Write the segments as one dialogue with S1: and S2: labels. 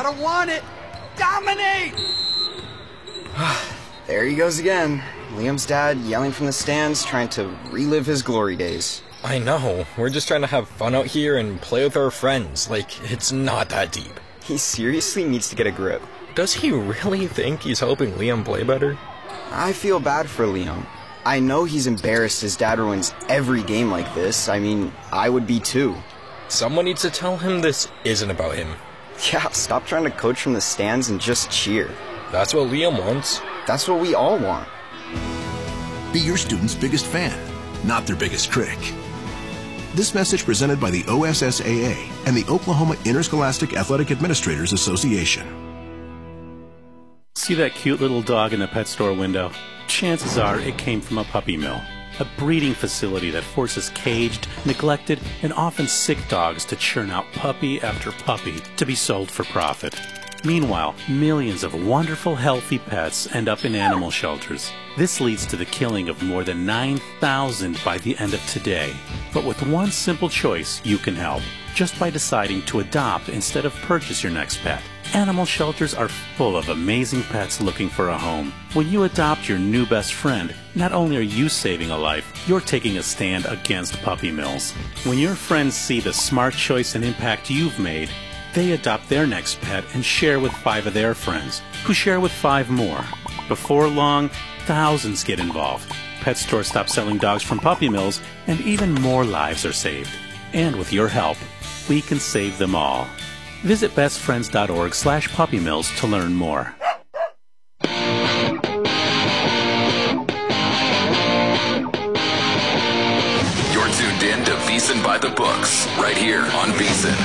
S1: gotta want it. Dominate!
S2: There he goes again. Liam's dad yelling from the stands, trying to relive his glory days.
S3: I know. We're just trying to have fun out here and play with our friends. Like, it's not that deep.
S2: He seriously needs to get a grip.
S3: Does he really think he's helping Liam play better?
S2: I feel bad for Liam. I know he's embarrassed his dad ruins every game like this. I mean, I would be too.
S3: Someone needs to tell him this isn't about him.
S2: Yeah, stop trying to coach from the stands and just cheer.
S3: That's what Liam wants.
S2: That's what we all want.
S4: Be your student's biggest fan, not their biggest critic. This message presented by the OSSAA and the Oklahoma Interscholastic Athletic Administrators Association.
S5: See that cute little dog in the pet store window? Chances are it came from a puppy mill, a breeding facility that forces caged, neglected, and often sick dogs to churn out puppy after puppy to be sold for profit. Meanwhile, millions of wonderful, healthy pets end up in animal shelters. This leads to the killing of more than 9,000 by the end of today. But with one simple choice, you can help, just by deciding to adopt instead of purchase your next pet. Animal shelters are full of amazing pets looking for a home. When you adopt your new best friend, not only are you saving a life, you're taking a stand against puppy mills. When your friends see the smart choice and impact you've made, they adopt their next pet and share with 5 of their friends, who share with 5 more. Before long, thousands get involved. Pet stores stop selling dogs from puppy mills, and even more lives are saved. And with your help, we can save them all. Visit bestfriends.org/puppymills to learn more.
S6: You're tuned in to VSiN by the Books, right here on VSiN.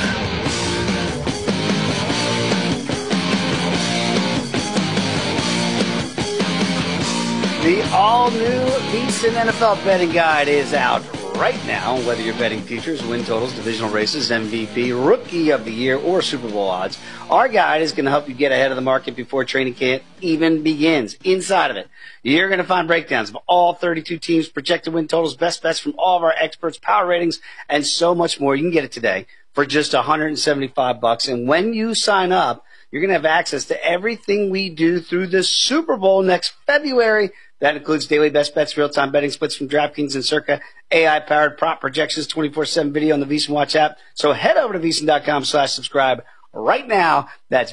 S7: The all-new VSiN NFL betting guide is out right now. Whether you're betting futures, win totals, divisional races, MVP, Rookie of the Year, or Super Bowl odds, our guide is going to help you get ahead of the market before training camp even begins. Inside of it, you're going to find breakdowns of all 32 teams, projected win totals, best bets from all of our experts, power ratings, and so much more. You can get it today for just $175. And when you sign up, you're going to have access to everything we do through the Super Bowl next February. That includes daily best bets, real-time betting splits from DraftKings and Circa, AI-powered prop projections, 24/7 video on the VSiN Watch app. So head over to VSiN.com/subscribe right now. That's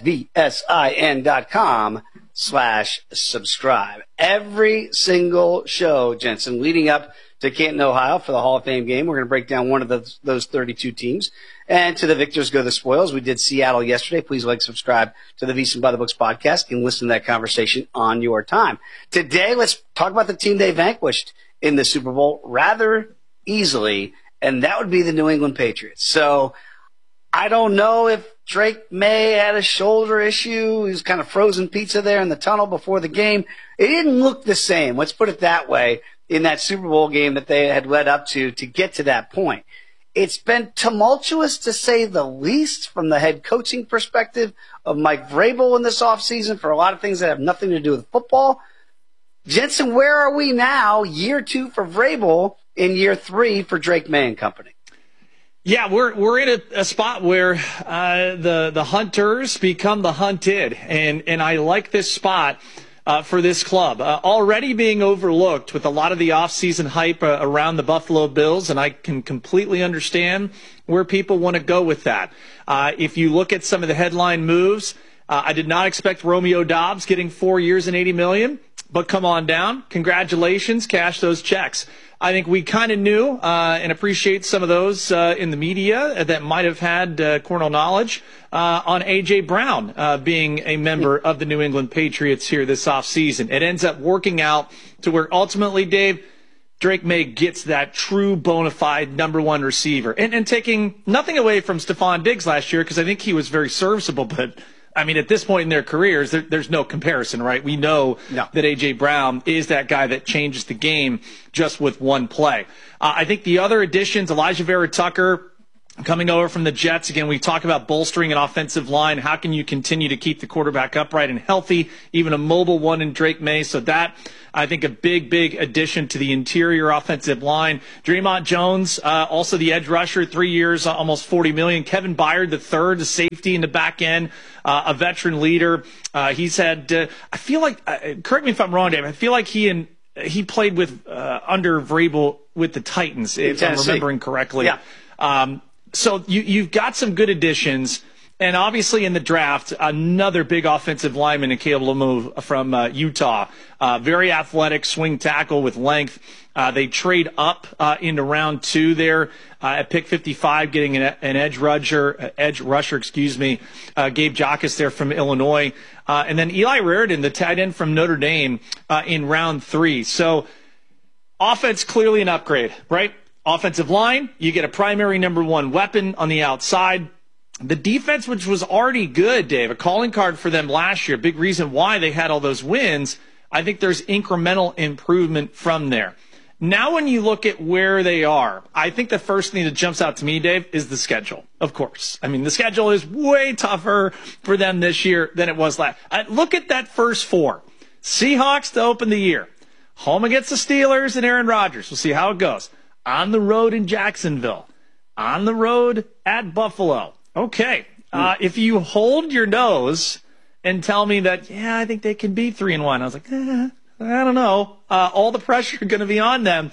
S7: VSIN.com/subscribe. Every single show, Jensen, leading up to Canton, Ohio for the Hall of Fame game. We're going to break down one of those 32 teams. And to the victors go the spoils. We did Seattle yesterday. Please subscribe to the VSiN by the Books podcast and listen to that conversation on your time. Today, let's talk about the team they vanquished in the Super Bowl rather easily, and that would be the New England Patriots. So I don't know if Drake May had a shoulder issue. He was kind of frozen pizza there in the tunnel before the game. It didn't look the same, let's put it that way, in that Super Bowl game that they had led up to get to that point. It's been tumultuous, to say the least, from the head coaching perspective of Mike Vrabel in this offseason for a lot of things that have nothing to do with football. Jensen, where are we now, year 2 for Vrabel, in year 3 for Drake May and company?
S8: Yeah, we're in a spot where the hunters become the hunted, and I like this spot for this club. Already being overlooked with a lot of the offseason hype around the Buffalo Bills, and I can completely understand where people want to go with that. If you look at some of the headline moves, I did not expect Romeo Doubs getting 4 years and $80 million, but come on down. Congratulations, cash those checks. I think we kind of knew and appreciate some of those in the media that might have had Cornell knowledge on A.J. Brown being a member of the New England Patriots here this offseason. It ends up working out to where ultimately, Dave, Drake May gets that true bona fide number 1 receiver. And taking nothing away from Stephon Diggs last year, because I think he was very serviceable, but I mean, at this point in their careers, there's no comparison, right? We know that A.J. Brown is that guy that changes the game just with one play. I think the other additions, Elijah Vera Tucker, coming over from the Jets. Again, we talk about bolstering an offensive line. How can you continue to keep the quarterback upright and healthy, even a mobile one in Drake May? So that, I think, a big, big addition to the interior offensive line. Dre'Mont Jones, also the edge rusher, 3 years, almost $40 million. Kevin Byard, the third, the safety in the back end, a veteran leader. He's had, I feel like, correct me if I'm wrong, Dave, I feel like he played with under Vrabel with the Titans, if I'm remembering correctly.
S7: Yeah.
S8: So you've got some good additions, and obviously in the draft, another big offensive lineman in Caleb Lemu from Utah. Very athletic, swing tackle with length. They trade up into round 2 there at pick 55, getting an edge rusher, Gabe Jacas there from Illinois. And then Eli Raridan, the tight end from Notre Dame, in round 3. So offense, clearly an upgrade, right? Offensive line, you get a primary number 1 weapon on the outside. The defense, which was already good, Dave, a calling card for them last year, big reason why they had all those wins. I think there's incremental improvement from there. Now when you look at where they are, I think the first thing that jumps out to me, Dave, is the schedule, of course. I mean, the schedule is way tougher for them this year than it was last. Look at that first 4. Seahawks to open the year. Home against the Steelers and Aaron Rodgers. We'll see how it goes. On the road in Jacksonville. On the road at Buffalo. Okay. If you hold your nose and tell me that, yeah, I think they can be 3-1, I was like, I don't know. All the pressure going to be on them.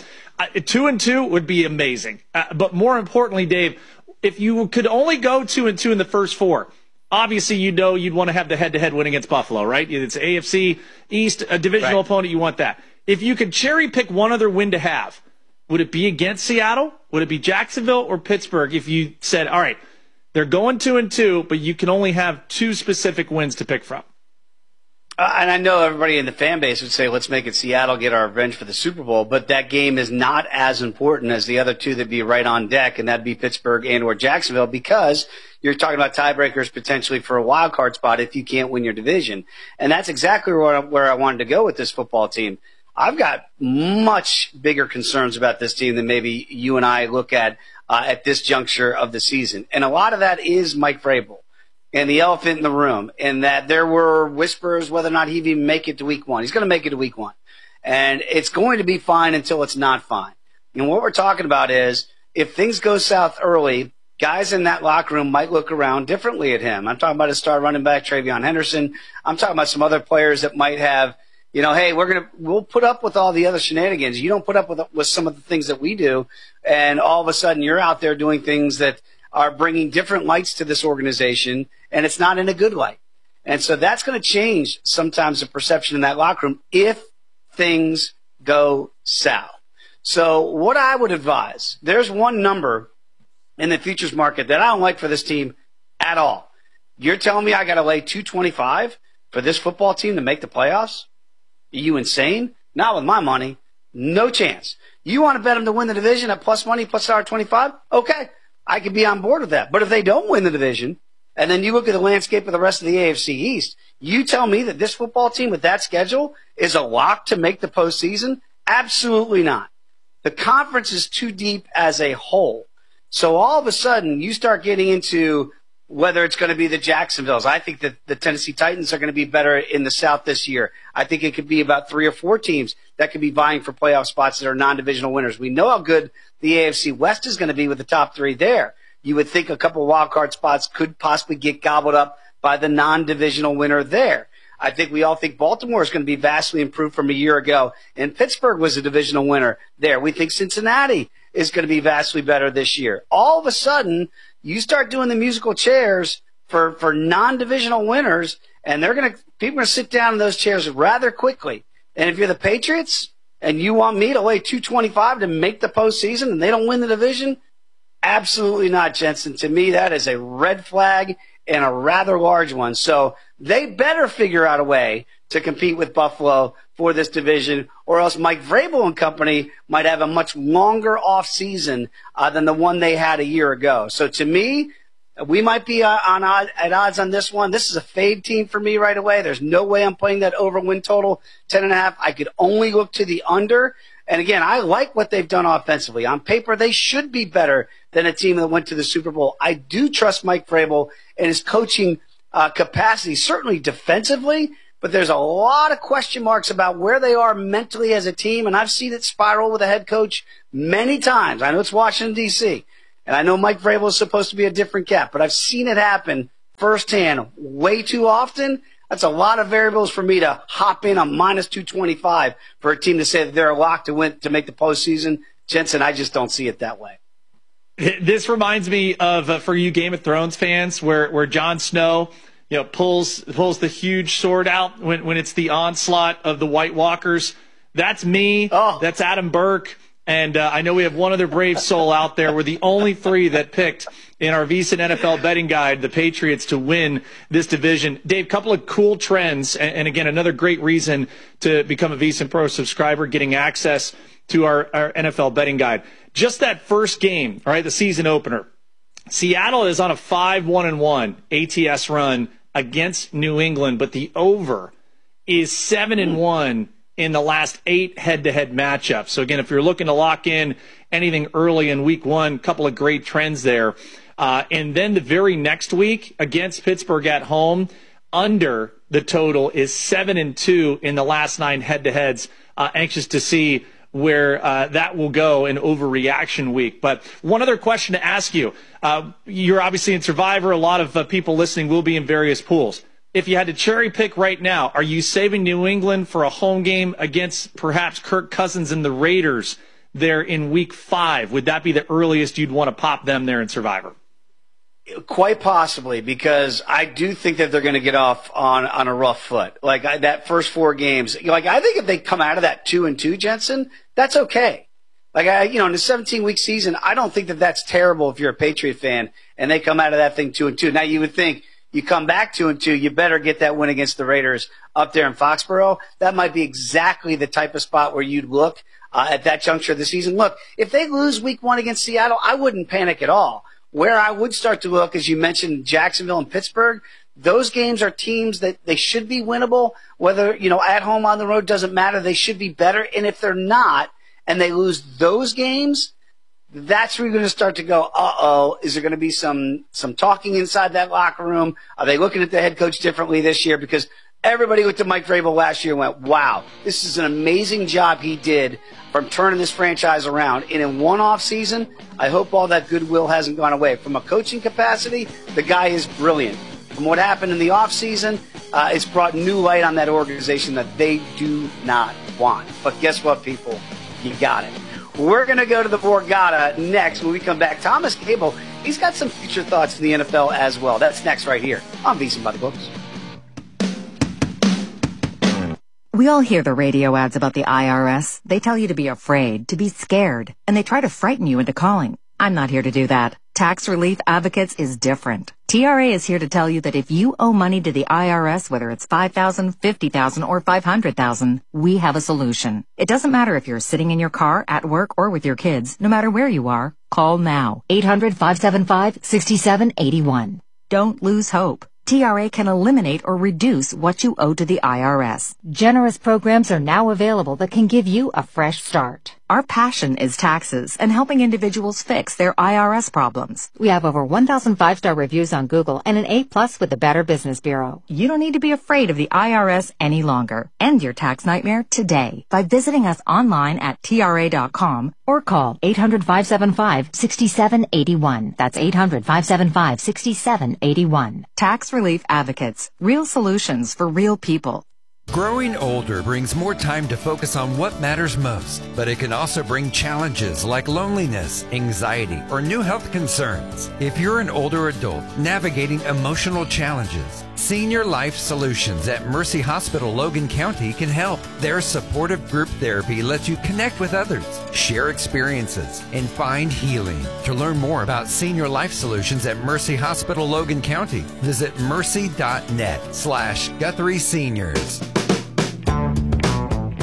S8: 2-2 would be amazing. But more importantly, Dave, if you could only go 2-2 in the first 4, obviously you'd want to have the head-to-head win against Buffalo, right? It's AFC East, a divisional opponent. You want that. If you could cherry pick one other win to have, would it be against Seattle? Would it be Jacksonville or Pittsburgh if you said, all right, they're going 2-2, but you can only have 2 specific wins to pick from?
S7: And I know everybody in the fan base would say, let's make it Seattle, get our revenge for the Super Bowl. But that game is not as important as the other 2 that'd be right on deck, and that'd be Pittsburgh and or Jacksonville, because you're talking about tiebreakers potentially for a wild card spot if you can't win your division. And that's exactly where I wanted to go with this football team. I've got much bigger concerns about this team than maybe you and I look at this juncture of the season. And a lot of that is Mike Vrabel and the elephant in the room, and that there were whispers whether or not he'd even make it to week 1. He's going to make it to week 1. And it's going to be fine until it's not fine. And what we're talking about is if things go south early, guys in that locker room might look around differently at him. I'm talking about his star running back, Travion Henderson. I'm talking about some other players that might have, hey, we'll put up with all the other shenanigans. You don't put up with some of the things that we do, and all of a sudden you're out there doing things that are bringing different lights to this organization, and it's not in a good light. And so that's going to change sometimes the perception in that locker room if things go south. So what I would advise, there's one number in the futures market that I don't like for this team at all. You're telling me I got to lay 225 for this football team to make the playoffs? Are you insane? Not with my money. No chance. You want to bet them to win the division at plus money, plus $1.25? Okay. I could be on board with that. But if they don't win the division, and then you look at the landscape of the rest of the AFC East, you tell me that this football team with that schedule is a lock to make the postseason? Absolutely not. The conference is too deep as a whole. So all of a sudden, you start getting into whether it's going to be the Jacksonvilles. I think that the Tennessee Titans are going to be better in the South this year. I think it could be about 3 or 4 teams that could be vying for playoff spots that are non-divisional winners. We know how good the AFC West is going to be with the top 3 there. You would think a couple of wild card spots could possibly get gobbled up by the non-divisional winner there. I think we all think Baltimore is going to be vastly improved from a year ago, and Pittsburgh was a divisional winner there. We think Cincinnati is going to be vastly better this year. All of a sudden, you start doing the musical chairs for non-divisional winners, and people are going to sit down in those chairs rather quickly. And if you're the Patriots and you want me to lay 225 to make the postseason and they don't win the division, absolutely not, Jensen. To me, that is a red flag and a rather large one. So they better figure out a way to compete with Buffalo for this division, or else Mike Vrabel and company might have a much longer off season than the one they had a year ago. So to me, we might be at odds on this one. This is a fade team for me right away. There's no way I'm playing that over win total 10.5. I could only look to the under. And again, I like what they've done offensively. On paper, they should be better than a team that went to the Super Bowl. I do trust Mike Vrabel and his coaching capacity, certainly defensively, but there's a lot of question marks about where they are mentally as a team, and I've seen it spiral with a head coach many times. I know it's Washington, D.C., and I know Mike Vrabel is supposed to be a different cat, but I've seen it happen firsthand way too often. That's a lot of variables for me to hop in on minus 225 for a team to say that they're locked to win to make the postseason. Jensen, I just don't see it that way.
S8: This reminds me of, for you Game of Thrones fans, where Jon Snow, pulls the huge sword out when it's the onslaught of the White Walkers. That's me.
S7: Oh.
S8: That's Adam Burke. And I know we have one other brave soul out there. We're the only three that picked in our VSiN NFL betting guide the Patriots to win this division. Dave, couple of cool trends, and again, another great reason to become a VSiN Pro subscriber, getting access to our NFL betting guide. Just that first game, all right, the season opener. Seattle is on a 5-1-1 ATS run against New England, but the over is 7-1 in the last 8 head-to-head matchups. So again, if you're looking to lock in anything early in week 1, couple of great trends there. And then the very next week against Pittsburgh at home, under the total is 7-2 in the last 9 head-to-heads. Anxious to see where that will go in overreaction week. But one other question to ask you. You're obviously in Survivor. A lot of people listening will be in various pools. If you had to cherry pick right now, are you saving New England for a home game against perhaps Kirk Cousins and the Raiders there in week 5? Would that be the earliest you'd want to pop them there in Survivor?
S7: Quite possibly, because I do think that they're going to get off on a rough foot. Like that first 4 games, I think if they come out of that 2-2, Jensen, that's okay. In the 17-week season, I don't think that that's terrible if you're a Patriot fan and they come out of that thing 2-2. Now you would think you come back 2-2, you better get that win against the Raiders up there in Foxborough. That might be exactly the type of spot where you'd look at that juncture of the season. Look, if they lose week 1 against Seattle, I wouldn't panic at all. Where I would start to look, as you mentioned, Jacksonville and Pittsburgh, those games are teams that they should be winnable. Whether, at home, on the road, doesn't matter. They should be better. And if they're not, and they lose those games, that's where you're going to start to go, uh-oh, is there going to be some talking inside that locker room? Are they looking at the head coach differently this year? Because everybody looked at Mike Vrabel last year and went, wow, this is an amazing job he did from turning this franchise around. And in one off season, I hope all that goodwill hasn't gone away. From a coaching capacity, the guy is brilliant. From what happened in the off season, it's brought new light on that organization that they do not want. But guess what, people? You got it. We're going to go to the Borgata next. When we come back, Thomas Cable, he's got some future thoughts in the NFL as well. That's next right here on VSiN by the Books.
S9: We all hear the radio ads about the IRS. They tell you to be afraid, to be scared, and they try to frighten you into calling. I'm not here to do that. Tax Relief Advocates is different. TRA is here to tell you that if you owe money to the IRS, whether it's $5,000, $50,000, or $500,000, we have a solution. It doesn't matter if you're sitting in your car, at work, or with your kids. No matter where you are, call now. 800-575-6781. Don't lose hope. TRA can eliminate or reduce what you owe to the IRS. Generous programs are now available that can give you a fresh start. Our passion is taxes and helping individuals fix their IRS problems. We have over 1,000 5-star reviews on Google and an A+ with the Better Business Bureau. You don't need to be afraid of the IRS any longer. End your tax nightmare today by visiting us online at TRA.com or call 800-575-6781. That's 800-575-6781. Tax Relief Advocates. Real solutions for real people.
S10: Growing older brings more time to focus on what matters most, but it can also bring challenges like loneliness, anxiety, or new health concerns. If you're an older adult navigating emotional challenges, Senior Life Solutions at Mercy Hospital Logan County can help. Their supportive group therapy lets you connect with others, share experiences, and find healing. To learn more about Senior Life Solutions at Mercy Hospital Logan County, visit mercy.net/Guthrie Seniors.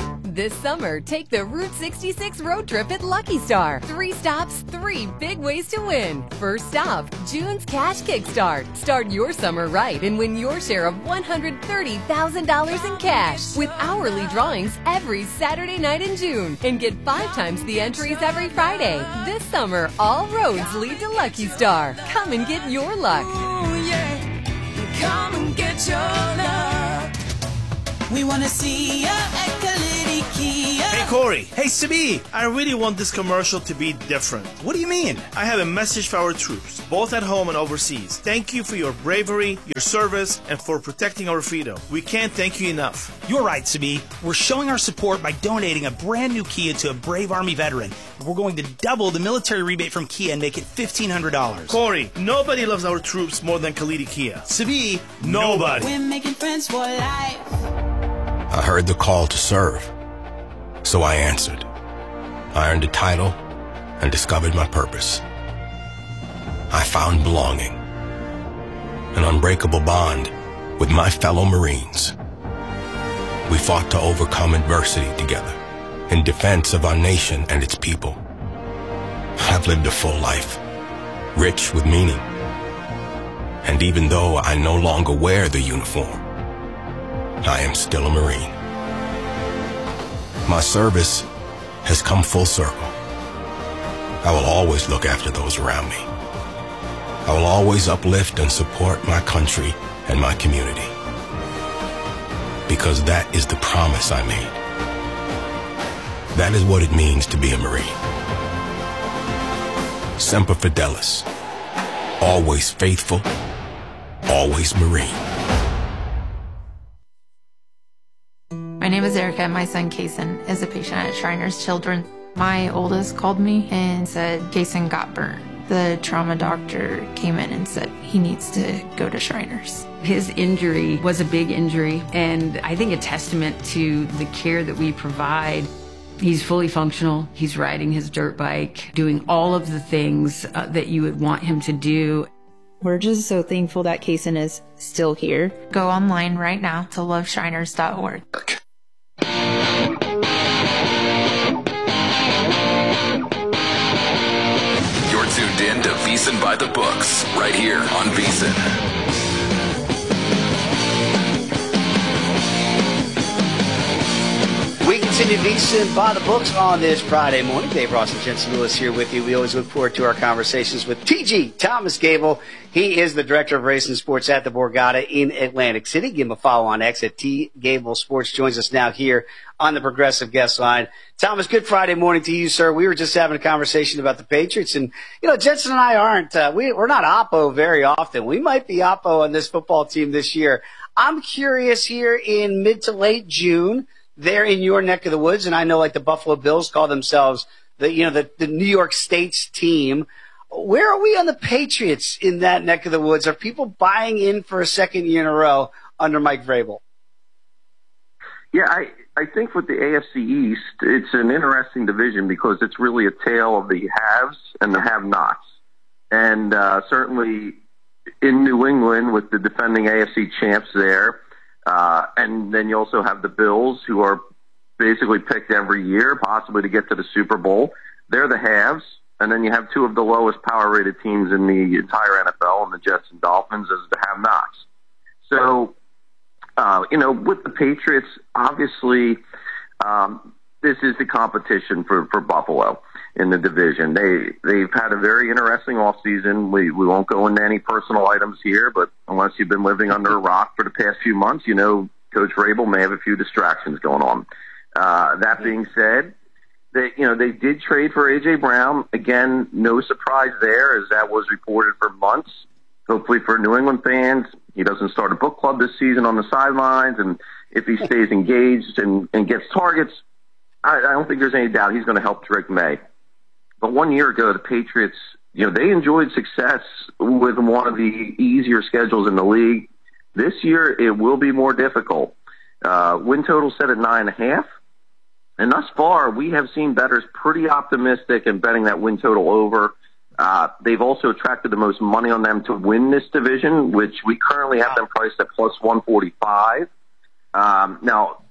S11: This summer, take the Route 66 road trip at Lucky Star. 3 stops, 3 big ways to win. First stop, June's Cash Kickstart. Start your summer right and win your share of $130,000 in cash with hourly drawings every Saturday night in June. And get 5 times the entries every Friday. This summer, all roads lead to Lucky Star. Come and get your luck.
S12: Ooh, yeah. Come and get your luck. We want to see ya at Kalidi Kia.
S1: Hey, Corey. Hey, Sabi. I really want this commercial to be different.
S13: What do you mean?
S1: I have a message for our troops, both at home and overseas. Thank you for your bravery, your service, and for protecting our freedom. We can't thank you enough.
S13: You're right, Sabi. We're showing our support by donating a brand new Kia to a brave Army veteran. We're going to double the military rebate from Kia and make it $1,500.
S1: Corey, nobody loves our troops more than Kalidi Kia.
S13: Sabi,
S1: nobody.
S12: We're making friends for life.
S4: I heard the call to serve, so I answered. I earned a title and discovered my purpose. I found belonging, an unbreakable bond with my fellow Marines. We fought to overcome adversity together in defense of our nation and its people. I've lived a full life, rich with meaning. And even though I no longer wear the uniform, I am still a Marine. My service has come full circle. I will always look after those around me. I will always uplift and support my country and my community. Because that is the promise I made. That is what it means to be a Marine. Semper Fidelis. Always faithful, always Marine.
S14: My name is Erica, and my son Kason is a patient at Shriners Children's. My oldest called me and said Kason got burnt. The trauma doctor came in and said he needs to go to Shriners.
S15: His injury was a big injury, and I think a testament to the care that we provide. He's fully functional. He's riding his dirt bike, doing all of the things that you would want him to do.
S14: We're just so thankful that Kason is still here. Go online right now to loveshriners.org.
S6: You're tuned in to VEASAN by the Books, right here on VEASAN.
S7: We continue VEASAN by the Books on this Friday morning. Dave Ross and Jensen Lewis here with you. We always look forward to our conversations with TG Thomas Gable. He is the Director of Racing Sports at the Borgata in Atlantic City. Give him a follow on X at T Gable Sports. Joins us now here on the Progressive Guest Line. Thomas, good Friday morning to you, sir. We were just having a conversation about the Patriots, and Jensen and I aren't. We're not Oppo very often. We might be Oppo on this football team this year. I'm curious here in mid to late June. They're in your neck of the woods, and I know like the Buffalo Bills call themselves the New York State's team. Where are we on the Patriots in that neck of the woods? Are people buying in for a second year in a row under Mike Vrabel?
S16: Yeah, I think with the AFC East, it's an interesting division because it's really a tale of the haves and the have-nots. And certainly in New England with the defending AFC champs there, and then you also have the Bills, who are basically picked every year, possibly to get to the Super Bowl. They're the haves. And then you have two of the lowest power-rated teams in the entire NFL, and the Jets and Dolphins as the have-nots. So, with the Patriots, obviously, this is the competition for Buffalo in the division. They've had a very interesting offseason. We won't go into any personal items here, but unless you've been living under a rock for the past few months, Coach Vrabel may have a few distractions going on. That being said, they did trade for A.J. Brown. Again, no surprise there, as that was reported for months. Hopefully for New England fans, he doesn't start a book club this season on the sidelines, and if he stays engaged and gets targets, I don't think there's any doubt he's going to help Drake May. But 1 year ago, the Patriots, they enjoyed success with one of the easier schedules in the league. This year, it will be more difficult. Win total set at 9.5. And thus far, we have seen bettors pretty optimistic in betting that win total over. They've also attracted the most money on them to win this division, which we currently have them priced at plus 145. Now,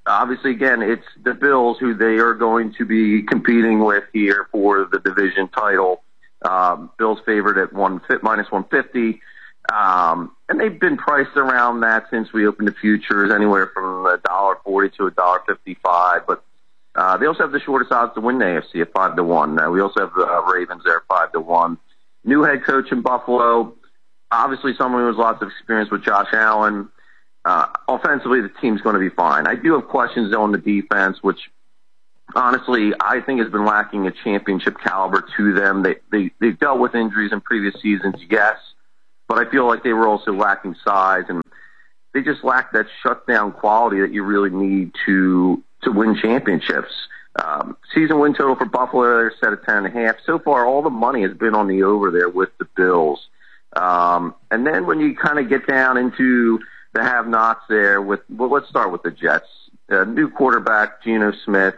S16: obviously, again, it's the Bills who they are going to be competing with here for the division title. Bills favored at minus 150. And they've been priced around that since we opened the futures, anywhere from $1.40 to $1.55. But they also have the shortest odds to win the AFC at 5-1. We also have the Ravens there at 5-1. New head coach in Buffalo, obviously someone who has lots of experience with Josh Allen. Offensively, the team's going to be fine. I do have questions on the defense, which honestly I think has been lacking a championship caliber to them. They've dealt with injuries in previous seasons, yes, but I feel like they were also lacking size, and they just lack that shutdown quality that you really need to win championships. Season win total for Buffalo, they're set at 10.5. So far, all the money has been on the over there with the Bills. And then when you kind of get down into the have-nots there, let's start with the Jets. New quarterback, Geno Smith.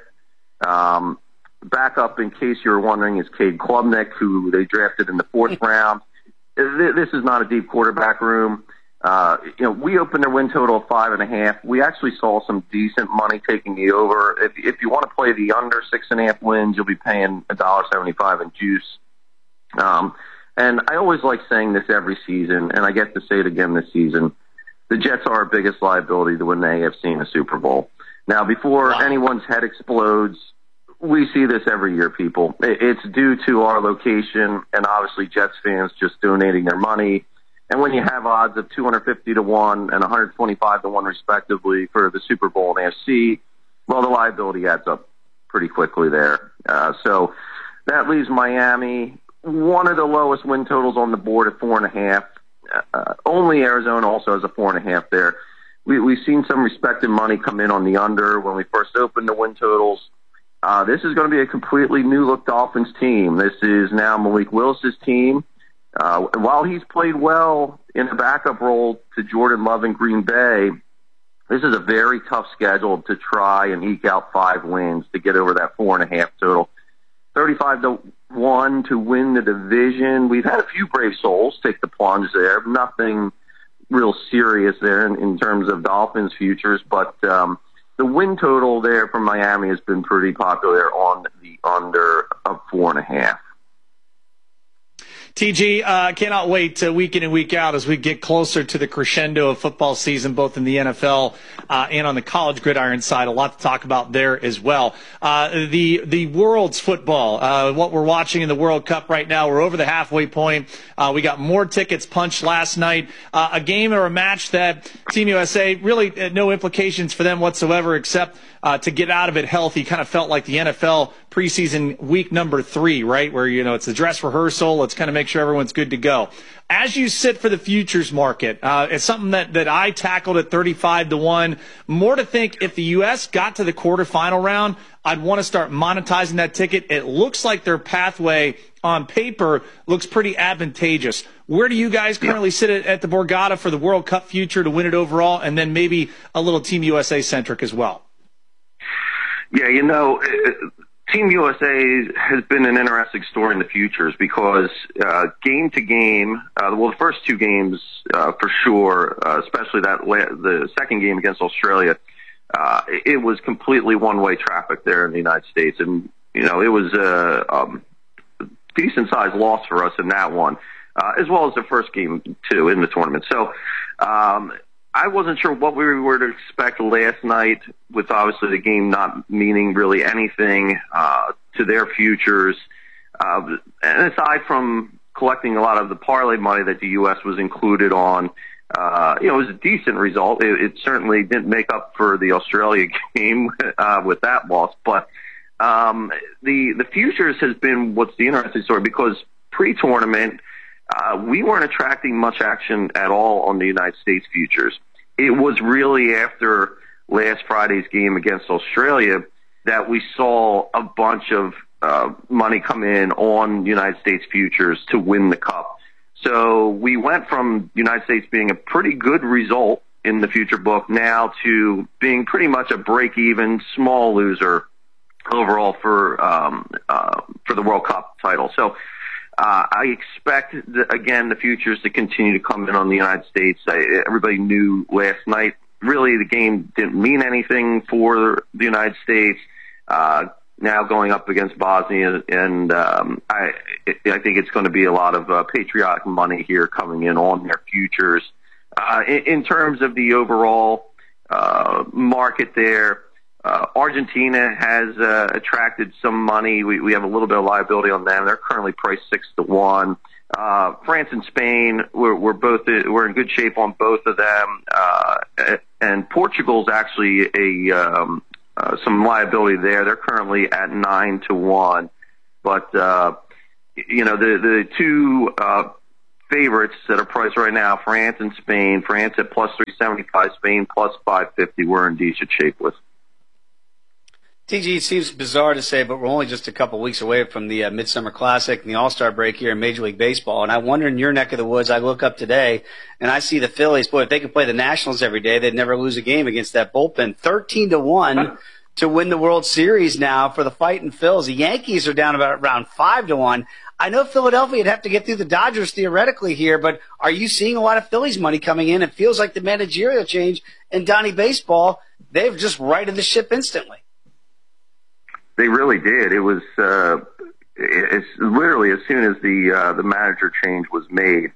S16: Backup, in case you were wondering, is Cade Klubnik, who they drafted in the 4th round. This is not a deep quarterback room. We opened their win total of 5.5. We actually saw some decent money taking the over. If you want to play the under 6.5 wins, you'll be paying $1.75 in juice. And I always like saying this every season, and I get to say it again this season. The Jets are our biggest liability to win the AFC in the Super Bowl. Now, before anyone's head explodes, we see this every year, people. It's due to our location and obviously Jets fans just donating their money. And when you have odds of 250-1 and 125-1 respectively for the Super Bowl and AFC, well, the liability adds up pretty quickly there. So that leaves Miami, one of the lowest win totals on the board at 4.5. Only Arizona also has a 4.5 there. We've seen some respected money come in on the under when we first opened the win totals. This is going to be a completely new-look Dolphins team. This is now Malik Willis's team. While he's played well in a backup role to Jordan Love in Green Bay, this is a very tough schedule to try and eke out 5 wins to get over that 4.5 total. 35-1 to win the division. We've had a few brave souls take the plunge there. Nothing real serious there in terms of Dolphins futures, but the win total there from Miami has been pretty popular on the under of 4.5.
S8: TG, cannot wait week in and week out as we get closer to the crescendo of football season, both in the NFL and on the college gridiron side. A lot to talk about there as well. The world's football, what we're watching in the World Cup right now, we're over the halfway point. We got more tickets punched last night. A game or a match that Team USA really no implications for them whatsoever except to get out of it healthy. Kind of felt like the NFL preseason week number 3, right? Where, it's a dress rehearsal. Let's kind of make sure everyone's good to go. As you sit for the futures market, it's something that I tackled at 35-1. More to think if the U.S. got to the quarterfinal round, I'd want to start monetizing that ticket. It looks like their pathway on paper looks pretty advantageous. Where do you guys currently sit at the Borgata for the World Cup future to win it overall, and then maybe a little Team USA centric as well?
S16: Yeah, Team USA has been an interesting story in the futures because game to game, the first 2 games for sure, especially the second game against Australia, it was completely one-way traffic there in the United States, and it was a decent-sized loss for us in that one, as well as the first game too in the tournament. So I wasn't sure what we were to expect last night, with obviously the game not meaning really anything to their futures. And aside from collecting a lot of the parlay money that the U.S. was included on, it was a decent result. It certainly didn't make up for the Australia game with that loss. But the futures has been what's the interesting story, because pre-tournament, we weren't attracting much action at all on the United States futures. It was really after last Friday's game against Australia that we saw a bunch of money come in on United States futures to win the Cup. So we went from United States being a pretty good result in the future book now to being pretty much a break-even small loser overall for the World Cup title. So I expect, again, the futures to continue to come in on the United States. Everybody knew last night really the game didn't mean anything for the United States. Now going up against Bosnia, and I think it's going to be a lot of patriotic money here coming in on their futures. In terms of the overall market there, Argentina has attracted some money. We have a little bit of liability on them. They're currently priced 6-1. France and Spain, we're in good shape on both of them. And Portugal's actually some liability there. They're currently at 9-1. But the two favorites that are priced right now, France and Spain. France at plus 375, Spain plus 550. We're in decent shape with.
S7: TG, it seems bizarre to say, but we're only just a couple weeks away from the Midsummer Classic and the All-Star break here in Major League Baseball. And I wonder, in your neck of the woods, I look up today and I see the Phillies. Boy, if they could play the Nationals every day, they'd never lose a game against that bullpen. 13-1 to win the World Series now for the Fightin' Phils. The Yankees are down about around 5-1. I know Philadelphia would have to get through the Dodgers theoretically here, but are you seeing a lot of Phillies money coming in? It feels like the managerial change in Donnie Baseball, they've just righted the ship instantly.
S16: They really did. It was it's literally as soon as the manager change was made.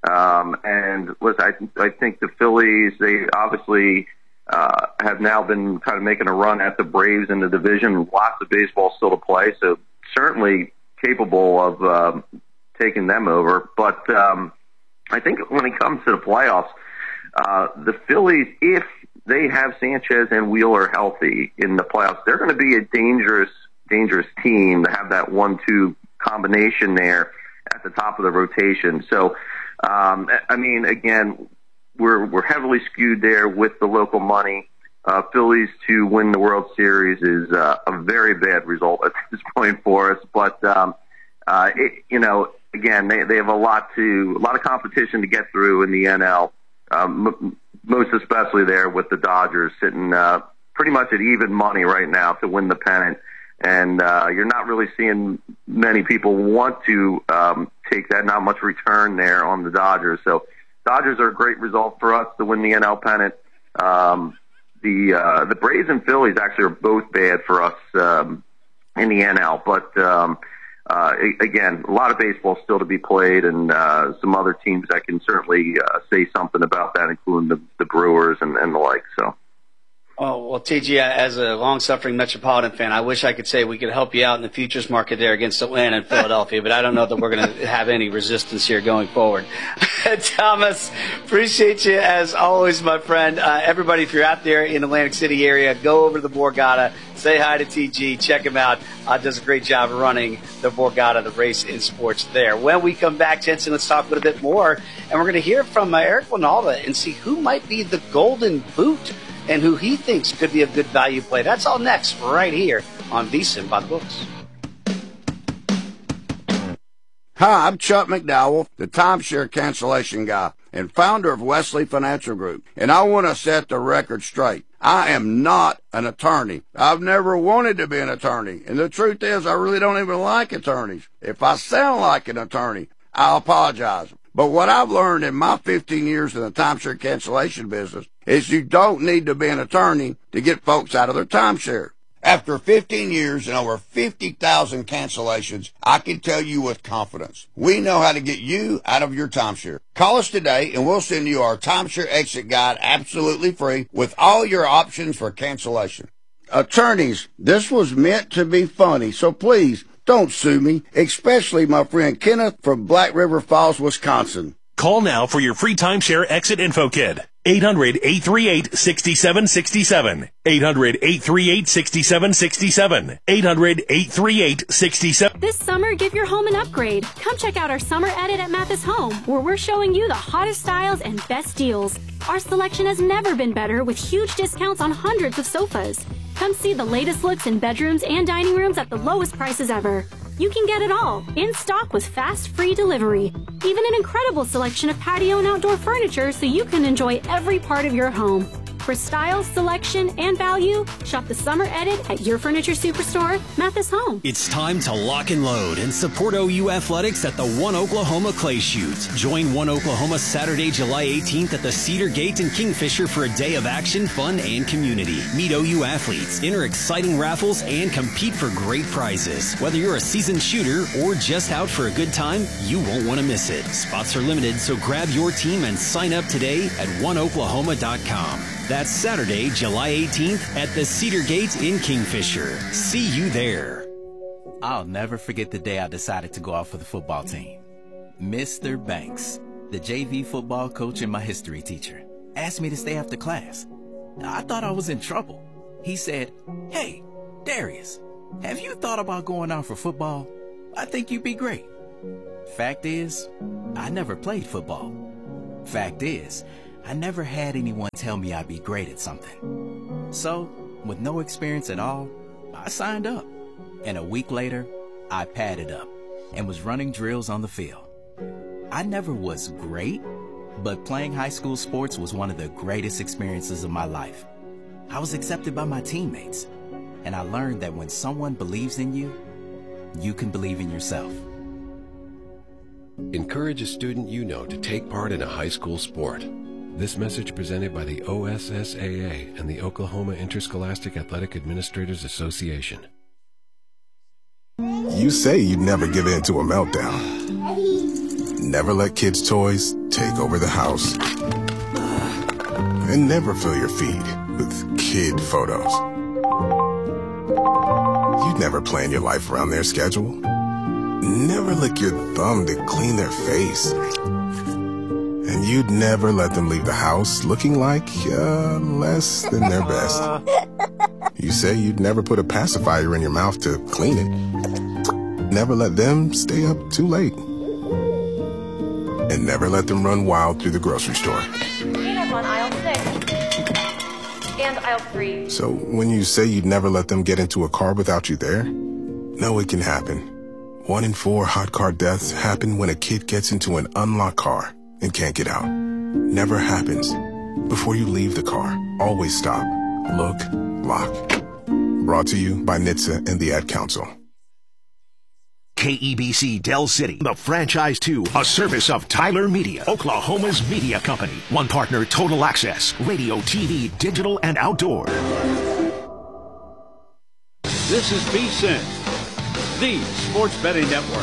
S16: And I think the Phillies, they obviously have now been kind of making a run at the Braves in the division. Lots of baseball still to play, so certainly capable of taking them over. But I think when it comes to the playoffs, the Phillies, if they have Sanchez and Wheeler healthy in the playoffs, they're going to be a dangerous team to have that 1-2 combination there at the top of the rotation. So, I mean, again, we're heavily skewed there with the local money. Phillies to win the World Series is a very bad result at this point for us. But again, they have a lot of competition to get through in the NL. Most especially there with the Dodgers sitting pretty much at even money right now to win the pennant. And you're not really seeing many people want to take that. Not much return there on the Dodgers. So Dodgers are a great result for us to win the NL pennant. The Braves and Phillies actually are both bad for us in the NL. But again, a lot of baseball still to be played, and some other teams that can certainly say something about that, including the Brewers and the like. So.
S7: Oh, well, TG, as a long-suffering Metropolitan fan, I wish I could say we could help you out in the futures market there against Atlanta and Philadelphia, but I don't know that we're going to have any resistance here going forward. Thomas, appreciate you as always, my friend. Everybody, if you're out there in the Atlantic City area, go over to the Borgata, say hi to TG, check him out. Does a great job running the Borgata, the race in sports there. When we come back, Jensen, let's talk a little bit more, and we're going to hear from Eric Winalda and see who might be the golden boot and who he thinks could be a good value play. That's all next, right here on VSiN by the Books.
S17: Hi, I'm Chuck McDowell, the timeshare cancellation guy and founder of Wesley Financial Group, and I want to set the record straight. I am not an attorney. I've never wanted to be an attorney, and the truth is I really don't even like attorneys. If I sound like an attorney, I'll apologize. But what I've learned in my 15 years in the timeshare cancellation business is you don't need to be an attorney to get folks out of their timeshare. After 15 years and over 50,000 cancellations, I can tell you with confidence, we know how to get you out of your timeshare. Call us today and we'll send you our timeshare exit guide absolutely free with all your options for cancellation. Attorneys, this was meant to be funny, so please don't sue me, especially my friend Kenneth from Black River Falls, Wisconsin.
S18: Call now for your free timeshare exit info kit. 800-838-6767. 800-838-6767. 800-838-6767.
S19: This summer, give your home an upgrade. Come check out our summer edit at Mathis Home, where we're showing you the hottest styles and best deals. Our selection has never been better, with huge discounts on hundreds of sofas. Come see the latest looks in bedrooms and dining rooms at the lowest prices ever. You can get it all, in stock with fast, free delivery. Even an incredible selection of patio and outdoor furniture so you can enjoy every part of your home. For style, selection, and value, shop the summer edit at your furniture superstore, Mathis Home.
S20: It's time to lock and load and support OU Athletics at the One Oklahoma Clay Shoot. Join One Oklahoma Saturday, July 18th at the Cedar Gate in Kingfisher for a day of action, fun, and community. Meet OU athletes, enter exciting raffles, and compete for great prizes. Whether you're a seasoned shooter or just out for a good time, you won't want to miss it. Spots are limited, so grab your team and sign up today at oneoklahoma.com. That's Saturday, July 18th at the Cedar Gate in Kingfisher. See you there.
S21: I'll never forget the day I decided to go out for the football team. Mr. Banks, the JV football coach and my history teacher, asked me to stay after class. I thought I was in trouble. He said, "Hey, Darius, have you thought about going out for football? I think you'd be great." Fact is, I never played football. Fact is, I never had anyone tell me I'd be great at something. So, with no experience at all, I signed up. And a week later, I padded up and was running drills on the field. I never was great, but playing high school sports was one of the greatest experiences of my life. I was accepted by my teammates, and I learned that when someone believes in you, you can believe in yourself.
S22: Encourage a student you know to take part in a high school sport. This message presented by the OSSAA and the Oklahoma Interscholastic Athletic Administrators Association.
S23: You say you'd never give in to a meltdown. Never let kids' toys take over the house. And never fill your feed with kid photos. You'd never plan your life around their schedule. Never lick your thumb to clean their face. And you'd never let them leave the house looking like less than their best. You say you'd never put a pacifier in your mouth to clean it. Never let them stay up too late. And never let them run wild through the grocery store.
S24: Peanuts on aisle 6. And aisle 3.
S23: So when you say you'd never let them get into a car without you there, know it can happen. 1 in 4 hot car deaths happen when a kid gets into an unlocked car and can't get out. Never happens. Before you leave the car, always stop, look, lock. Brought to you by NHTSA and the Ad Council.
S25: KEBC Del City, the Franchise 2, a service of Tyler Media, Oklahoma's media company. One partner, Total Access, radio, TV, digital, and outdoor.
S26: This is VSiN, the Sports Betting Network.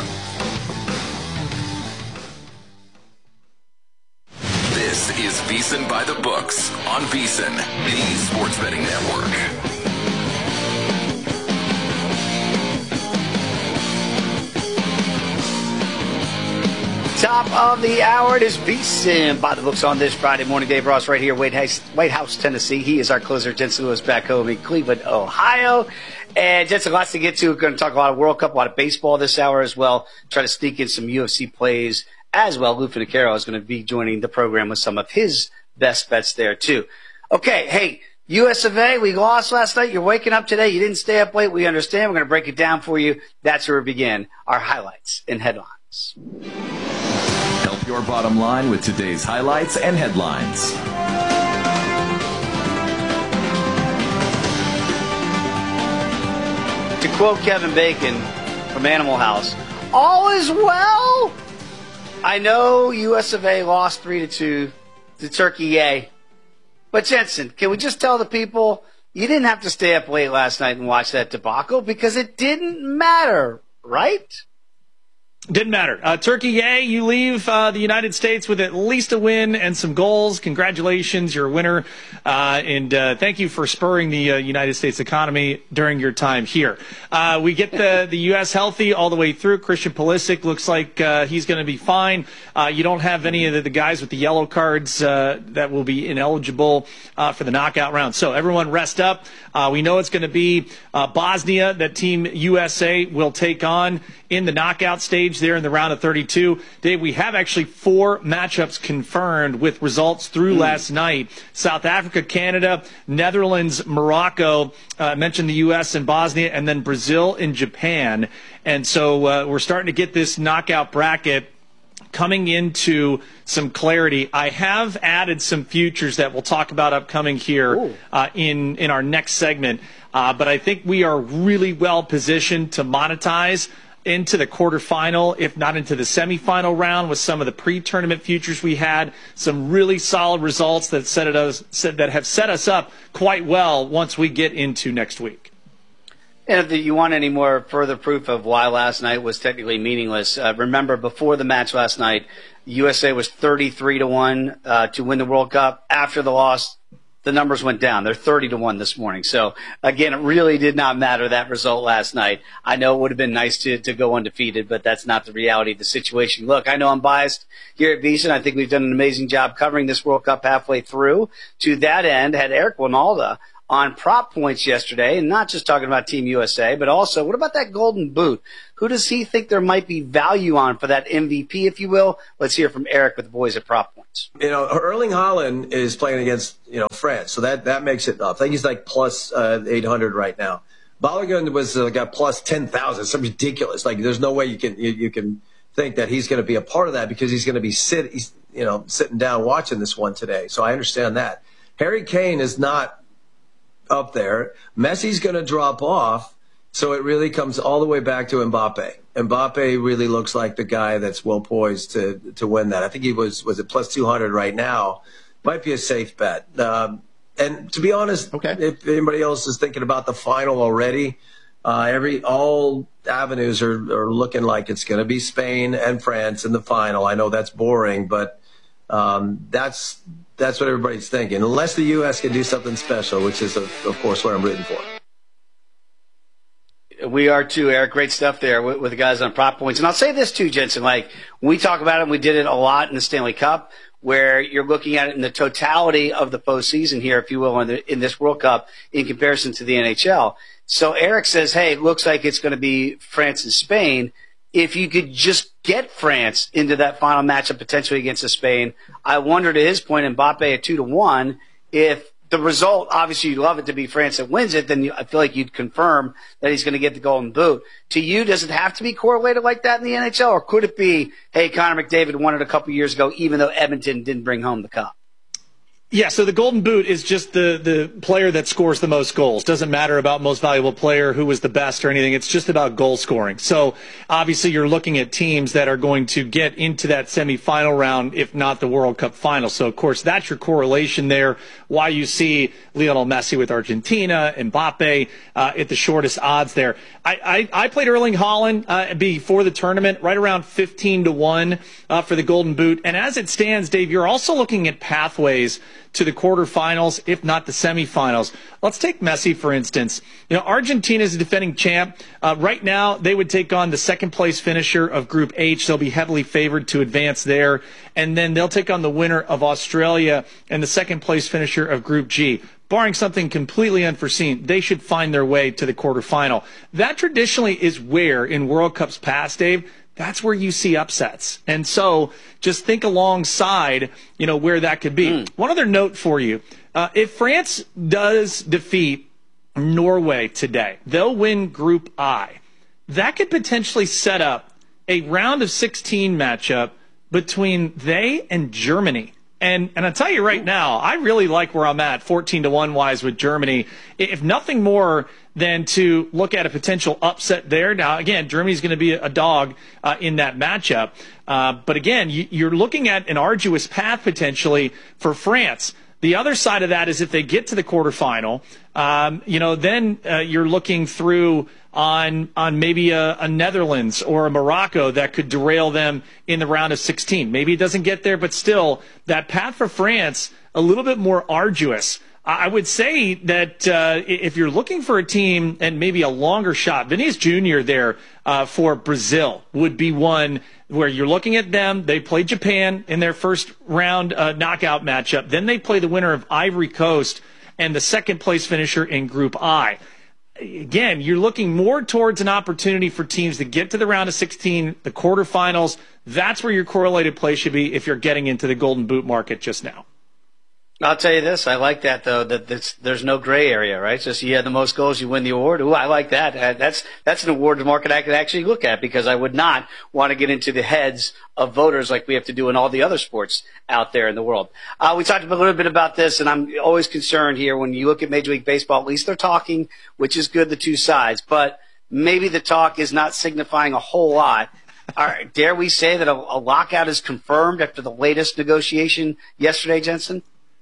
S6: This is VSiN by the Books on VSiN, the Sports Betting Network.
S7: Top of the hour, it is VSiN by the Books on this Friday morning. Dave Ross right here, White House, Tennessee. He is our closer. Jensen Lewis back home in Cleveland, Ohio. And Jensen, lots to get to. We're going to talk a lot of World Cup, a lot of baseball this hour as well. Try to sneak in some UFC plays as well. Lou Finicaro is going to be joining the program with some of his best bets there too. Okay, hey, US of A, we lost last night. You're waking up today. You didn't stay up late. We understand. We're going to break it down for you. That's where we begin our highlights and headlines.
S6: Help your bottom line with today's highlights and headlines.
S7: To quote Kevin Bacon from Animal House, all is well. I know US of A lost 3-2 to Turkey, yay. But Jensen, can we just tell the people you didn't have to stay up late last night and watch that debacle because it didn't matter, right?
S8: Didn't matter. Turkey, yay. You leave the United States with at least a win and some goals. Congratulations. You're a winner. And thank you for spurring the United States economy during your time here. We get the U.S. healthy all the way through. Christian Pulisic looks like he's going to be fine. You don't have any of the guys with the yellow cards that will be ineligible for the knockout round. So everyone rest up. We know it's going to be Bosnia that Team USA will take on in the knockout stage there in the round of 32. Dave, we have actually 4 matchups confirmed with results through last night. South Africa, Canada, Netherlands, Morocco, mentioned the U.S. and Bosnia, and then Brazil and Japan. And so we're starting to get this knockout bracket coming into some clarity. I have added some futures that we'll talk about upcoming here in our next segment. But I think we are really well positioned to monetize into the quarterfinal, if not into the semifinal round, with some of the pre-tournament futures we had. Some really solid results that have set us up quite well once we get into next week.
S7: And if you want any more further proof of why last night was technically meaningless, remember before the match last night, USA was 33-1 to win the World Cup. After the loss, the numbers went down. They're 30-1 this morning. So, again, it really did not matter, that result last night. I know it would have been nice to go undefeated, but that's not the reality of the situation. Look, I know I'm biased here at VSiN. I think we've done an amazing job covering this World Cup halfway through. To that end, had Eric Winalda on prop points yesterday, and not just talking about Team USA, but also, what about that golden boot? Who does he think there might be value on for that MVP, if you will? Let's hear from Eric with the boys at prop points.
S2: Erling Haaland is playing against, France, so that makes it up. I think he's like plus 800 right now. Balogun was got plus 10,000. It's ridiculous. Like, there's no way you can think that he's going to be a part of that, because he's going to be sitting down watching this one today. So I understand that. Harry Kane is not up there. Messi's going to drop off, so it really comes all the way back to Mbappe. Mbappe really looks like the guy that's well poised to win that. I think he was it plus 200 right now. Might be a safe bet. And to be honest, if anybody else is thinking about the final already, all avenues are looking like it's going to be Spain and France in the final. I know that's boring, but that's what everybody's thinking, unless the U.S. can do something special, which is, of course, what I'm rooting for.
S7: We are too, Eric. Great stuff there with the guys on prop points. And I'll say this too, Jensen. Like, when we talk about it, we did it a lot in the Stanley Cup, where you're looking at it in the totality of the postseason here, if you will, in this World Cup in comparison to the NHL. So Eric says, hey, it looks like it's going to be France and Spain. If you could just get France into that final matchup potentially against Spain, I wonder, to his point, Mbappe at 2-1, if the result, obviously you'd love it to be France that wins it, then I feel like you'd confirm that he's going to get the golden boot. To you, does it have to be correlated like that in the NHL, or could it be, hey, Connor McDavid won it a couple years ago, even though Edmonton didn't bring home the cup?
S8: Yeah, so the golden boot is just the player that scores the most goals. Doesn't matter about most valuable player, who was the best or anything. It's just about goal scoring. So obviously you're looking at teams that are going to get into that semifinal round, if not the World Cup final. So of course that's your correlation there. Why you see Lionel Messi with Argentina, Mbappe at the shortest odds there. I played Erling Haaland before the tournament, right around 15-1 for the golden boot. And as it stands, Dave, you're also looking at pathways to the quarterfinals, if not the semifinals. Let's take Messi, for instance. Argentina is a defending champ. Right now, they would take on the second-place finisher of Group H. They'll be heavily favored to advance there. And then they'll take on the winner of Australia and the second-place finisher of Group G. Barring something completely unforeseen, they should find their way to the quarterfinal. That traditionally is where, in World Cups past, Dave, that's where you see upsets. And so just think alongside, where that could be. One other note for you. If France does defeat Norway today, they'll win Group I. That could potentially set up a round of 16 matchup between they and Germany. And I'll tell you right now, I really like where I'm at 14-1 wise with Germany. If nothing more than to look at a potential upset there. Now, again, Germany's going to be a dog in that matchup. But again, you're looking at an arduous path potentially for France. The other side of that is if they get to the quarterfinal, then you're looking through on maybe a Netherlands or a Morocco that could derail them in the round of 16. Maybe it doesn't get there, but still, that path for France, a little bit more arduous. I would say that if you're looking for a team and maybe a longer shot, Vinicius Jr. there for Brazil would be one where you're looking at them. They play Japan in their first round knockout matchup. Then they play the winner of Ivory Coast and the second-place finisher in Group I. Again, you're looking more towards an opportunity for teams to get to the round of 16, the quarterfinals. That's where your correlated play should be if you're getting into the golden boot market just now.
S7: I'll tell you this. I like that, though, that there's no gray area, right? So you had the most goals, you win the award. Ooh, I like that. That's an award market I could actually look at, because I would not want to get into the heads of voters like we have to do in all the other sports out there in the world. We talked a little bit about this, and I'm always concerned here when you look at Major League Baseball. At least they're talking, which is good, the two sides. But maybe the talk is not signifying a whole lot. Dare we say that a lockout is confirmed after the latest negotiation yesterday, Jensen?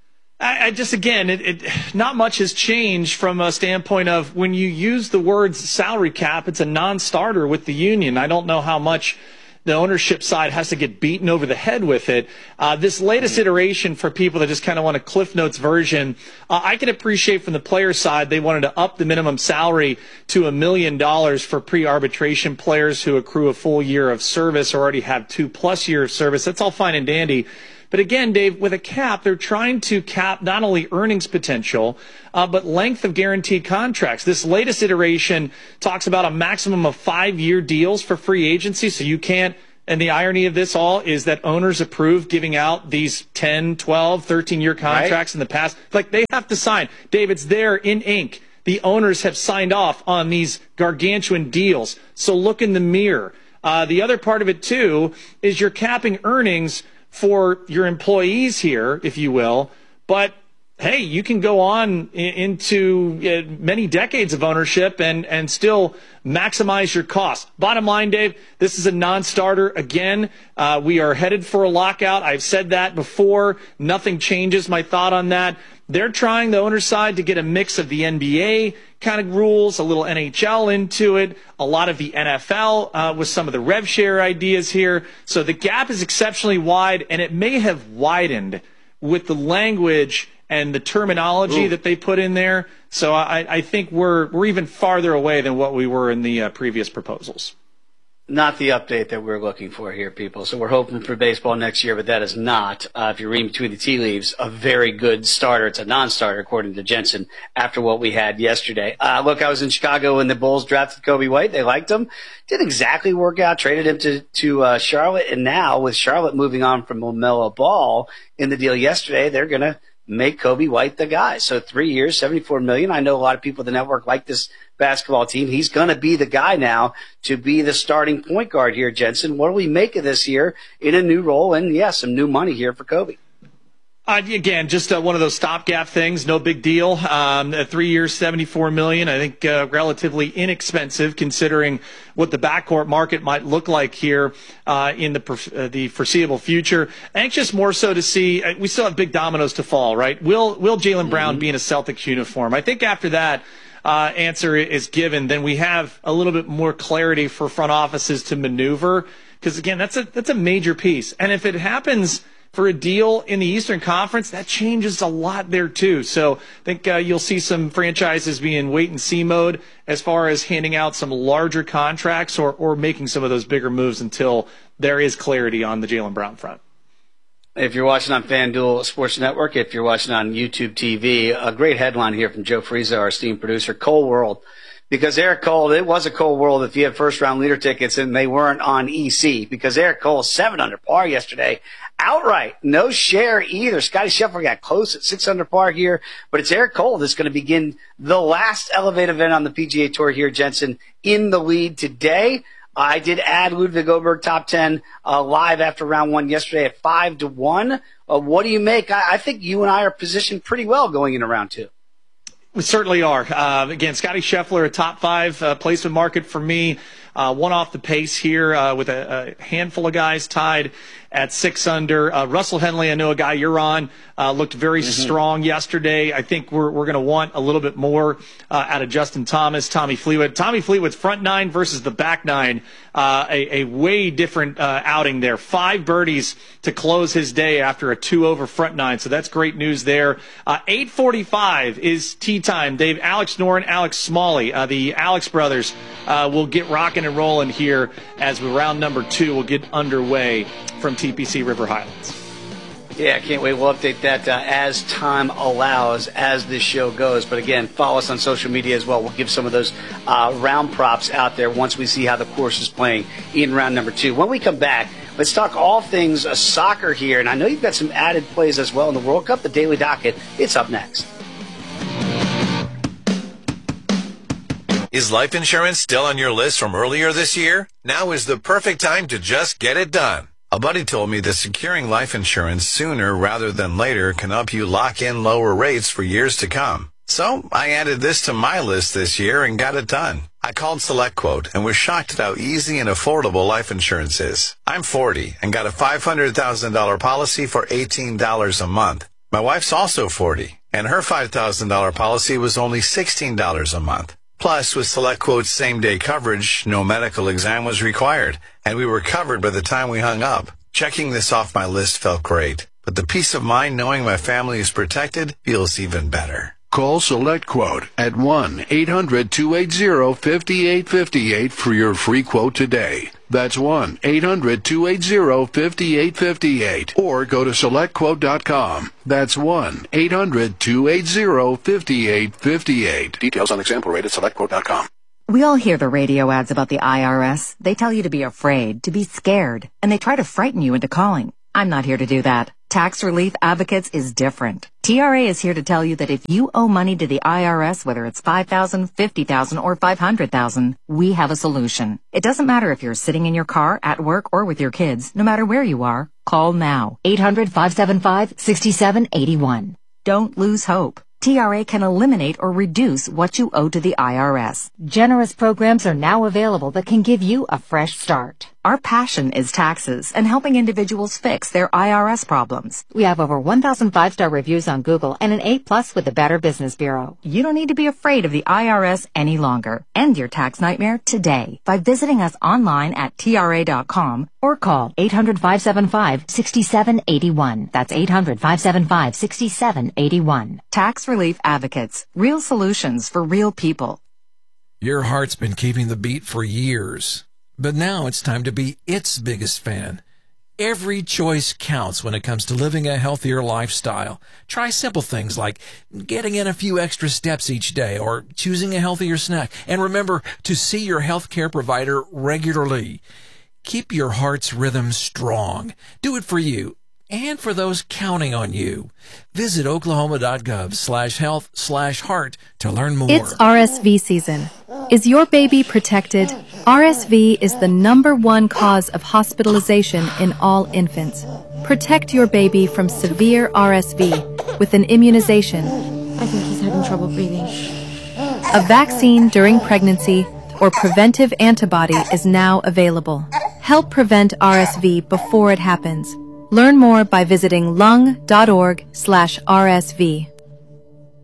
S8: I just, again, not much has changed from a standpoint of when you use the words salary cap, it's a non-starter with the union. I don't know how much the ownership side has to get beaten over the head with it. This latest iteration, for people that just kind of want a Cliff Notes version, I can appreciate from the player side, they wanted to up the minimum salary to $1 million for pre-arbitration players who accrue a full year of service or already have 2+ years of service. That's all fine and dandy. But again, Dave, with a cap, they're trying to cap not only earnings potential, but length of guaranteed contracts. This latest iteration talks about a maximum of 5-year deals for free agency. So you can't, and the irony of this all is that owners approved giving out these 10, 12, 13-year contracts in the past. Like, they have to sign. Dave, it's there in ink. The owners have signed off on these gargantuan deals. So look in the mirror. The other part of it, too, is you're capping earnings for your employees here, if you will, but hey, you can go on into many decades of ownership and still maximize your costs. Bottom line, Dave, this is a non-starter. Again, we are headed for a lockout. I've said that before. Nothing changes my thought on that. They're trying, the owner side, to get a mix of the NBA kind of rules, a little NHL into it, a lot of the NFL with some of the rev share ideas here. So the gap is exceptionally wide, and it may have widened with the language and the terminology that they put in there. So I think we're even farther away than what we were in the previous proposals.
S7: Not the update that we're looking for here, people. So we're hoping for baseball next year, but that is not, if you're reading between the tea leaves, a very good starter. It's a non-starter, according to Jensen, after what we had yesterday. Look, I was in Chicago when the Bulls drafted Kobe White. They liked him. Didn't exactly work out. Traded him to Charlotte. And now, with Charlotte moving on from LaMelo Ball in the deal yesterday, they're going to make Kobe White the guy. So 3 years, $74 million. I know a lot of people at the network like this basketball team. He's going to be the guy now to be the starting point guard here, Jensen. What do we make of this here in a new role? And, yeah, some new money here for Kobe.
S8: Again, just one of those stopgap things. No big deal. 3 years, $74 million. I think relatively inexpensive considering what the backcourt market might look like here in the foreseeable future. Anxious more so to see. We still have big dominoes to fall, right? Will Jaylen Brown be in a Celtics uniform? I think after that answer is given, then we have a little bit more clarity for front offices to maneuver. Because again, that's a major piece. And if it happens for a deal in the Eastern Conference, that changes a lot there too. So I think you'll see some franchises be in wait-and-see mode as far as handing out some larger contracts or making some of those bigger moves until there is clarity on the Jaylen Brown front.
S7: If you're watching on FanDuel Sports Network, if you're watching on YouTube TV, a great headline here from Joe Frieza, our esteemed producer, Cold World. Because Eric Cole, it was a cold world if you had first-round leader tickets and they weren't on EC. Because Eric Cole, 7 under par yesterday, outright, no share either. Scotty Scheffler got close at 6 under par here, but it's Eric Cole that's going to begin the last Elevate event on the PGA Tour here, Jensen, in the lead today. I did add Ludwig Oberg top 10 live after round 1 yesterday at 5-1. What do you make? I think you and I are positioned pretty well going into round 2.
S8: We certainly are. Again, Scotty Scheffler, a top 5 placement market for me. One off the pace here with a handful of guys tied at 6 under. Russell Henley, I know a guy you're on, looked very strong yesterday. I think we're going to want a little bit more out of Justin Thomas, Tommy Fleetwood. Tommy Fleetwood's front 9 versus the back 9, a way different outing there. 5 birdies to close his day after a 2-over front 9, so that's great news there. 8:45 is tee time. Dave, Alex Noren, Alex Smalley, the Alex brothers will get rocking and rolling here as round number 2 will get underway from TPC River Highlands.
S7: Yeah, I can't wait. We'll update that as time allows as this show goes. But again, follow us on social media as well. We'll give some of those round props out there once we see how the course is playing in round number 2. When we come back, Let's talk all things soccer here. And I know you've got some added plays as well in the World Cup. The Daily Docket, it's up next.
S3: Is life insurance still on your list from earlier this year? Now is the perfect time to just get it done. A buddy told me that securing life insurance sooner rather than later can help you lock in lower rates for years to come. So I added this to my list this year and got it done. I called SelectQuote and was shocked at how easy and affordable life insurance is. I'm 40 and got a $500,000 policy for $18 a month. My wife's also 40 and her $5,000 policy was only $16 a month. Plus, with SelectQuote's same-day coverage, no medical exam was required, and we were covered by the time we hung up. Checking this off my list felt great, but the peace of mind knowing my family is protected feels even better.
S5: Call SelectQuote at 1-800-280-5858 for your free quote today. That's 1-800-280-5858. Or go to SelectQuote.com. That's 1-800-280-5858. Details on example rate at SelectQuote.com.
S9: We all hear the radio ads about the IRS. They tell you to be afraid, to be scared, and they try to frighten you into calling. I'm not here to do that. Tax Relief Advocates is different. TRA is here to tell you that if you owe money to the IRS, whether it's $5,000, $50,000, or $500,000, we have a solution. It doesn't matter if you're sitting in your car, at work, or with your kids. No matter where you are, call now. 800-575-6781. Don't lose hope. TRA can eliminate or reduce what you owe to the IRS. Generous programs are now available that can give you a fresh start. Our passion is taxes and helping individuals fix their IRS problems. We have over 1,000 5-star reviews on Google and an A+ with the Better Business Bureau. You don't need to be afraid of the IRS any longer. End your tax nightmare today by visiting us online at TRA.com or call 800-575-6781. That's 800-575-6781. Tax Relief Advocates. Real solutions for real people.
S10: Your heart's been keeping the beat for years. But now it's time to be its biggest fan. Every choice counts when it comes to living a healthier lifestyle. Try simple things like getting in a few extra steps each day or choosing a healthier snack. And remember to see your healthcare provider regularly. Keep your heart's rhythm strong. Do it for you and for those counting on you. Visit oklahoma.gov/health/heart to learn more.
S11: It's RSV season. Is your baby protected? RSV is the #1 cause of hospitalization in all infants. Protect your baby from severe RSV with an immunization.
S14: I think he's having trouble breathing.
S11: A vaccine during pregnancy or preventive antibody is now available. Help prevent RSV before it happens. Learn more by visiting lung.org/RSV.